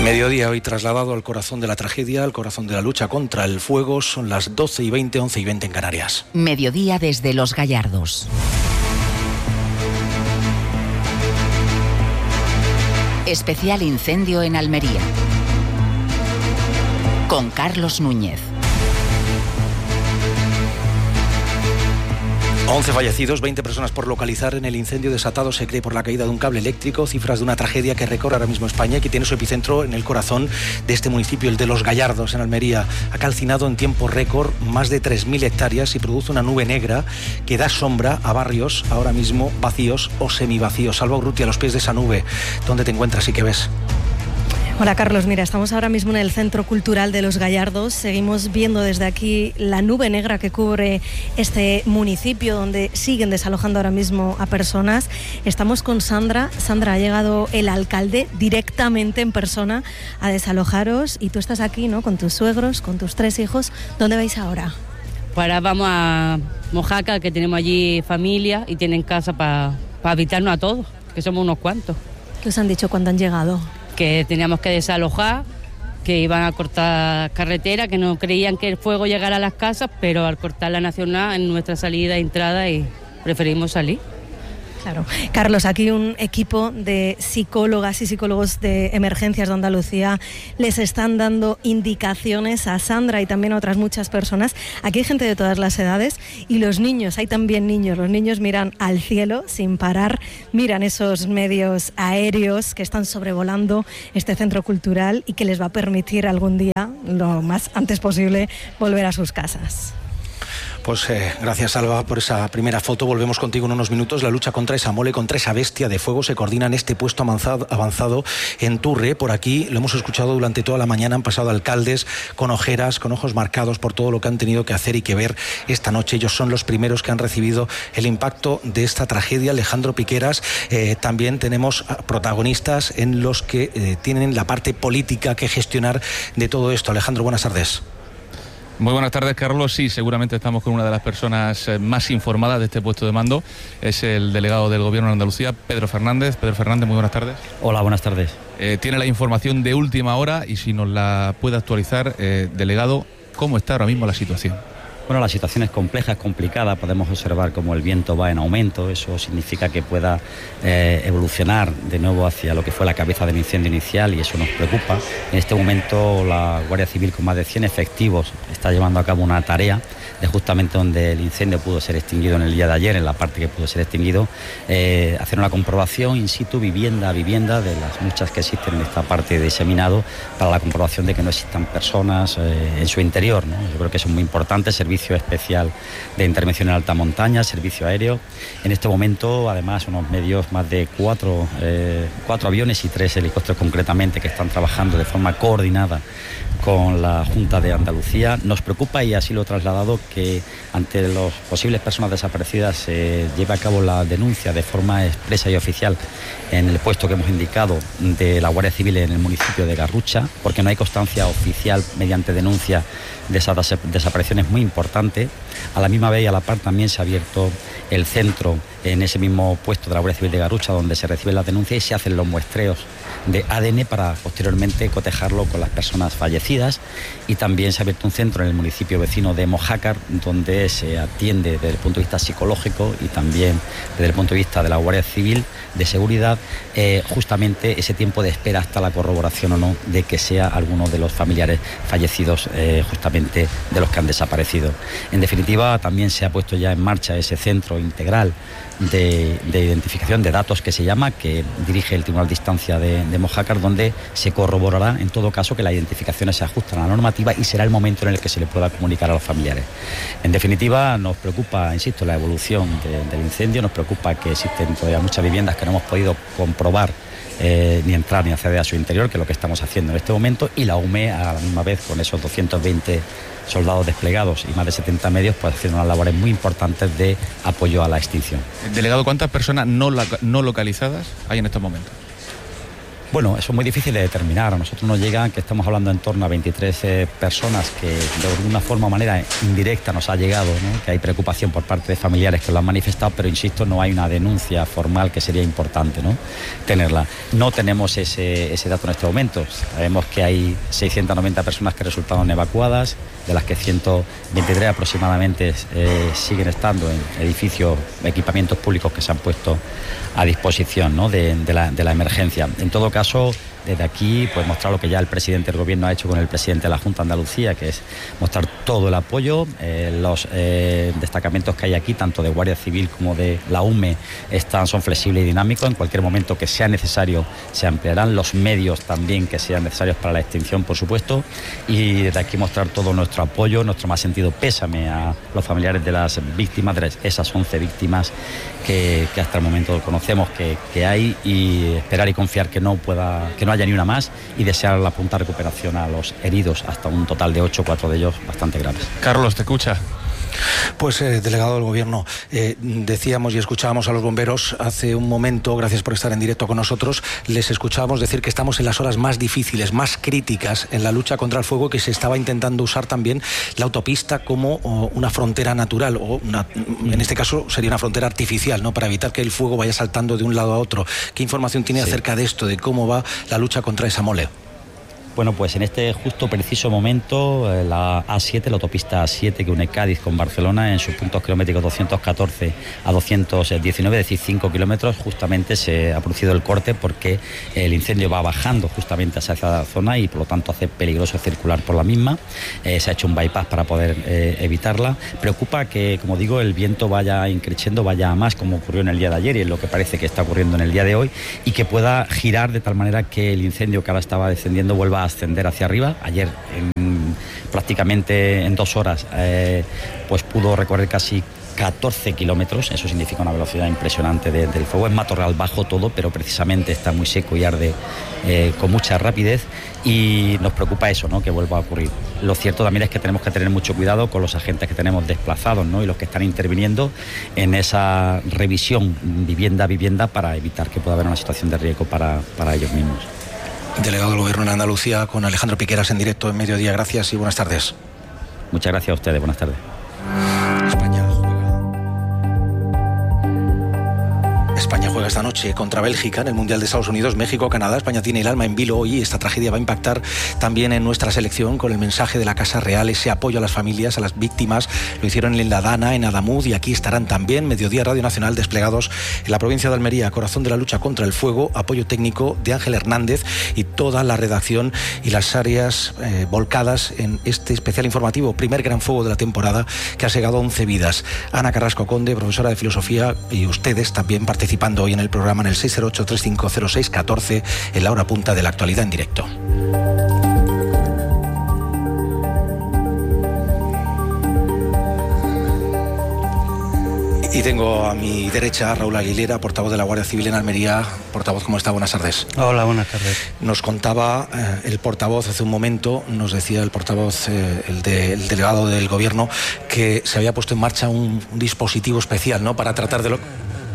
Mediodía hoy trasladado al corazón de la tragedia, al corazón de la lucha contra el fuego. Son las 12:20, 11:20 en Canarias. Mediodía desde Los Gallardos. Especial incendio en Almería. Con Carlos Núñez. 11 fallecidos, 20 personas por localizar en el incendio desatado, se cree, por la caída de un cable eléctrico. Cifras de una tragedia que recorre ahora mismo España y que tiene su epicentro en el corazón de este municipio, el de Los Gallardos, en Almería. Ha calcinado en tiempo récord más de 3.000 hectáreas y produce una nube negra que da sombra a barrios ahora mismo vacíos o semivacíos. Salva Urrutia, a los pies de esa nube, ¿dónde te encuentras y qué ves? Hola Carlos, mira, estamos ahora mismo en el Centro Cultural de Los Gallardos. Seguimos viendo desde aquí la nube negra que cubre este municipio, donde siguen desalojando ahora mismo a personas. Estamos con Sandra. Sandra, ha llegado el alcalde directamente en persona a desalojaros y tú estás aquí, ¿no?, con tus suegros, con tus 3 hijos. ¿Dónde vais ahora? Pues ahora vamos a Mojácar, que tenemos allí familia y tienen casa para habitarnos a todos, que somos unos cuantos. ¿Qué os han dicho cuando han llegado? Que teníamos que desalojar, que iban a cortar carretera, que no creían que el fuego llegara a las casas, pero al cortar la nacional en nuestra salida e entrada y preferimos salir. Claro. Carlos, aquí un equipo de psicólogas y psicólogos de emergencias de Andalucía les están dando indicaciones a Sandra y también a otras muchas personas. Aquí hay gente de todas las edades y los niños, hay también niños. Los niños miran al cielo sin parar, miran esos medios aéreos que están sobrevolando este centro cultural y que les va a permitir algún día, lo más antes posible, volver a sus casas. Pues gracias, Alba, por esa primera foto. Volvemos contigo en unos minutos. La lucha contra esa mole, contra esa bestia de fuego se coordina en este puesto avanzado en Turre. Por aquí lo hemos escuchado durante toda la mañana. Han pasado alcaldes con ojeras, con ojos marcados por todo lo que han tenido que hacer y que ver esta noche. Ellos son los primeros que han recibido el impacto de esta tragedia. Alejandro Piqueras, también tenemos protagonistas en los que tienen la parte política que gestionar de todo esto. Alejandro, buenas tardes. Muy buenas tardes, Carlos. Sí, seguramente estamos con una de las personas más informadas de este puesto de mando. Es el delegado del Gobierno de Andalucía, Pedro Fernández. Pedro Fernández, muy buenas tardes. Hola, buenas tardes. Tiene la información de última hora y si nos la puede actualizar, delegado, ¿cómo está ahora mismo la situación? Bueno, la situación es compleja, es complicada. Podemos observar cómo el viento va en aumento. Eso significa que pueda evolucionar de nuevo hacia lo que fue la cabeza del incendio inicial y eso nos preocupa. En este momento la Guardia Civil, con más de 100 efectivos, está llevando a cabo una tarea de justamente donde el incendio pudo ser extinguido en el día de ayer, en la parte que pudo ser extinguido, hacer una comprobación in situ, vivienda a vivienda, de las muchas que existen en esta parte de diseminado, para la comprobación de que no existan personas en su interior, ¿no? Yo creo que eso es muy importante. Servicio especial de intervención en alta montaña, servicio aéreo. En este momento, además, unos medios, más de 4 aviones y 3 helicópteros concretamente, que están trabajando de forma coordinada con la Junta de Andalucía. Nos preocupa, y así lo he trasladado, que ante las posibles personas desaparecidas se lleve a cabo la denuncia de forma expresa y oficial en el puesto que hemos indicado de la Guardia Civil en el municipio de Garrucha, porque no hay constancia oficial mediante denuncia de esas desapariciones muy importante. A la misma vez y a la par también se ha abierto el centro en ese mismo puesto de la Guardia Civil de Garrucha, donde se reciben las denuncias y se hacen los muestreos de ADN para posteriormente cotejarlo con las personas fallecidas. Y también se ha abierto un centro en el municipio vecino de Mojácar, donde se atiende desde el punto de vista psicológico y también desde el punto de vista de la Guardia Civil de seguridad, justamente ese tiempo de espera hasta la corroboración o no de que sea alguno de los familiares fallecidos, justamente de los que han desaparecido. En definitiva, también se ha puesto ya en marcha ese centro integral de identificación de datos que se llama, que dirige el Tribunal de Instancia de Mojácar, donde se corroborará en todo caso que las identificaciones se ajustan a la normativa y será el momento en el que se le pueda comunicar a los familiares. En definitiva, nos preocupa, insisto, la evolución del incendio, nos preocupa que existen todavía muchas viviendas que no hemos podido comprobar ni entrar ni acceder a su interior, que es lo que estamos haciendo en este momento, y la UME a la misma vez, con esos 220 soldados desplegados y más de 70 medios, pues haciendo unas labores muy importantes de apoyo a la extinción. Delegado, ¿cuántas personas no localizadas hay en estos momentos? Bueno, eso es muy difícil de determinar. A nosotros nos llegan que estamos hablando en torno a 23 personas que de alguna forma o manera indirecta nos ha llegado, ¿no? Que hay preocupación por parte de familiares que lo han manifestado, pero insisto, no hay una denuncia formal, que sería importante, ¿no?, tenerla. No tenemos ese dato en este momento. Sabemos que hay 690 personas que resultaron evacuadas, de las que 123 aproximadamente siguen estando en edificios, equipamientos públicos que se han puesto a disposición, ¿no?, de la emergencia. En todo caso, desde aquí, pues mostrar lo que ya el presidente del Gobierno ha hecho con el presidente de la Junta de Andalucía, que es mostrar todo el apoyo. Los destacamentos que hay aquí, tanto de Guardia Civil como de la UME, son flexibles y dinámicos. En cualquier momento que sea necesario se ampliarán. Los medios también que sean necesarios para la extinción, por supuesto. Y desde aquí mostrar todo nuestro apoyo, nuestro más sentido pésame a los familiares de las víctimas, de esas 11 víctimas que hasta el momento conocemos que hay, y esperar y confiar que no haya ni una más, y desear la pronta recuperación a los heridos, hasta un total de 8, 4 de ellos bastante graves. Carlos, te escucha. Pues delegado del Gobierno, decíamos y escuchábamos a los bomberos hace un momento, gracias por estar en directo con nosotros, les escuchábamos decir que estamos en las horas más difíciles, más críticas en la lucha contra el fuego, que se estaba intentando usar también la autopista como una frontera natural, o en este caso sería una frontera artificial, ¿no?, para evitar que el fuego vaya saltando de un lado a otro. ¿Qué información tiene acerca de esto, de cómo va la lucha contra esa mole? Bueno, pues en este justo preciso momento, la A7, la autopista A7 que une Cádiz con Barcelona, en sus puntos kilométricos 214 a 219, es decir, 5 kilómetros, justamente se ha producido el corte porque el incendio va bajando justamente hacia esa zona y por lo tanto hace peligroso circular por la misma. Se ha hecho un bypass para poder evitarla. Preocupa que, como digo, el viento vaya increciendo, vaya a más, como ocurrió en el día de ayer y es lo que parece que está ocurriendo en el día de hoy, y que pueda girar de tal manera que el incendio que ahora estaba descendiendo vuelva a ascender hacia arriba. Ayer prácticamente en 2 horas pues pudo recorrer casi 14 kilómetros, eso significa una velocidad impresionante del fuego. Es matorral bajo todo, pero precisamente está muy seco y arde con mucha rapidez, y nos preocupa eso, ¿no?, que vuelva a ocurrir. Lo cierto también es que tenemos que tener mucho cuidado con los agentes que tenemos desplazados, ¿no?, y los que están interviniendo en esa revisión vivienda a vivienda para evitar que pueda haber una situación de riesgo para ellos mismos. Delegado del Gobierno en Andalucía, con Alejandro Piqueras en directo en Mediodía. Gracias y buenas tardes. Muchas gracias a ustedes, buenas tardes. España juega esta noche contra Bélgica en el Mundial de Estados Unidos, México, Canadá. España tiene el alma en vilo hoy, y esta tragedia va a impactar también en nuestra selección, con el mensaje de la Casa Real, ese apoyo a las familias, a las víctimas. Lo hicieron en La Dana, en Adamuz, y aquí estarán también. Mediodía Radio Nacional, desplegados en la provincia de Almería, corazón de la lucha contra el fuego. Apoyo técnico de Ángel Hernández y toda la redacción y las áreas volcadas en este especial informativo, primer gran fuego de la temporada, que ha segado 11 vidas. Ana Carrasco Conde, profesora de filosofía, y ustedes también participando hoy en el programa en el 608-3506-14, en la hora punta de la actualidad en directo. Y tengo a mi derecha a Raúl Aguilera, portavoz de la Guardia Civil en Almería. Portavoz, ¿cómo está? Buenas tardes. Hola, buenas tardes. Nos contaba el portavoz hace un momento, nos decía el portavoz, el delegado del Gobierno, que se había puesto en marcha un dispositivo especial, ¿no?, para tratar de lo...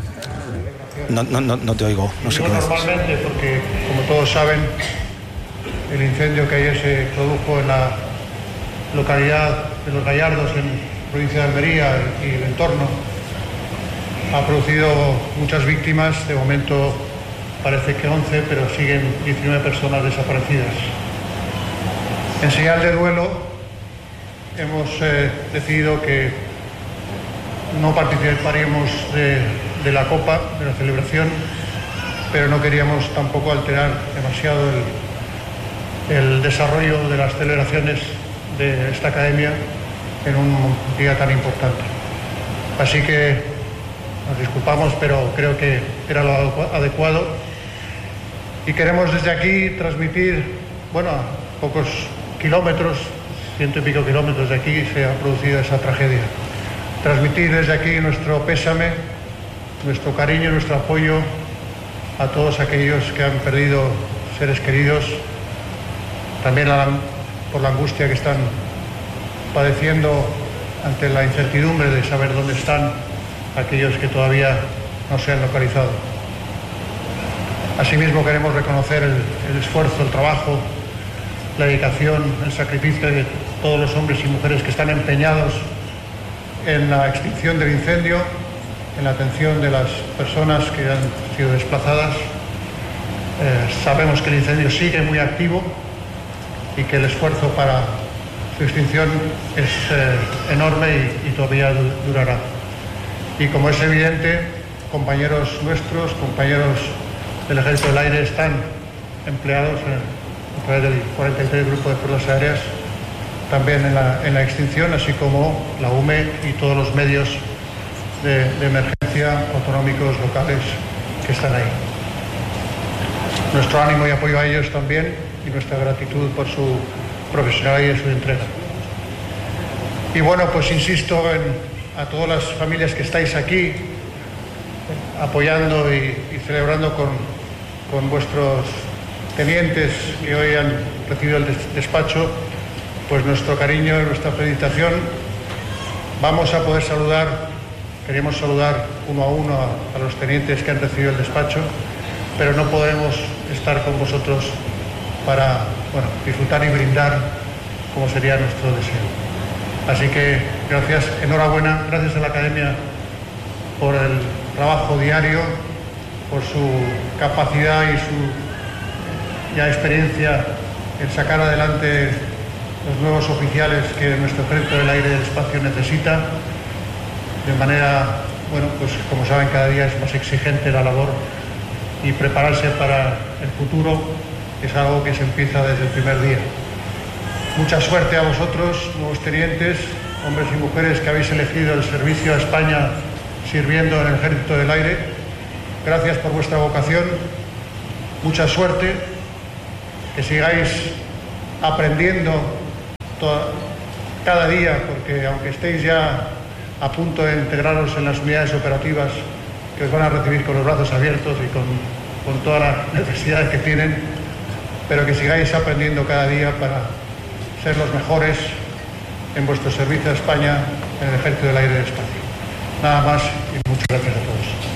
No te oigo, no sé qué me dices. Normalmente, porque como todos saben, el incendio que ayer se produjo en la localidad de Los Gallardos, en la provincia de Almería y el entorno, ha producido muchas víctimas. De momento parece que 11, pero siguen 19 personas desaparecidas. En señal de duelo hemos decidido que no participaríamos de la Copa, de la celebración, pero no queríamos tampoco alterar demasiado el desarrollo de las celebraciones de esta academia en un día tan importante. Así que nos disculpamos, pero creo que era lo adecuado, y queremos desde aquí transmitir, a pocos kilómetros, 100 y pico kilómetros de aquí se ha producido esa tragedia. Transmitir desde aquí nuestro pésame, nuestro cariño, nuestro apoyo a todos aquellos que han perdido seres queridos, también por la angustia que están padeciendo ante la incertidumbre de saber dónde están aquellos que todavía no se han localizado. Asimismo, queremos reconocer el esfuerzo, el trabajo, la dedicación, el sacrificio de todos los hombres y mujeres que están empeñados en la extinción del incendio, en la atención de las personas que han sido desplazadas. Sabemos que el incendio sigue muy activo y que el esfuerzo para su extinción es enorme y todavía durará. Y como es evidente, compañeros nuestros, compañeros del Ejército del Aire están empleados a través del 43 Grupo de Fuerzas Aéreas también en la extinción, así como la UME y todos los medios de emergencia autonómicos locales que están ahí. Nuestro ánimo y apoyo a ellos también y nuestra gratitud por su profesionalidad y su entrega. Y bueno, pues insisto a todas las familias que estáis aquí apoyando y celebrando con vuestros tenientes que hoy han recibido el despacho, pues nuestro cariño y nuestra felicitación. Vamos a poder queremos saludar uno a uno a los tenientes que han recibido el despacho, pero no podemos estar con vosotros para disfrutar y brindar como sería nuestro deseo. Así que gracias, enhorabuena, gracias a la Academia por el trabajo diario, por su capacidad y su experiencia en sacar adelante los nuevos oficiales que nuestro Ejército del Aire y del Espacio necesita. De manera, pues como saben, cada día es más exigente la labor y prepararse para el futuro es algo que se empieza desde el primer día. Mucha suerte a vosotros, nuevos tenientes, hombres y mujeres que habéis elegido el servicio a España sirviendo en el Ejército del Aire. Gracias por vuestra vocación, mucha suerte, que sigáis aprendiendo cada día, porque aunque estéis ya a punto de integraros en las unidades operativas que os van a recibir con los brazos abiertos y con todas las necesidades que tienen, pero que sigáis aprendiendo cada día para ser los mejores en vuestro servicio a España en el Ejército del Aire y del Espacio. Nada más y muchas gracias a todos.